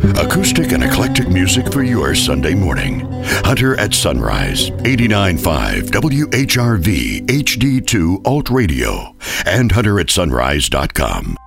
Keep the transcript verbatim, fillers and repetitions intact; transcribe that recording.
Acoustic and eclectic music for your Sunday morning. Hunter at Sunrise, eighty-nine point five W H R V H D two Alt Radio, and hunter at sunrise dot com.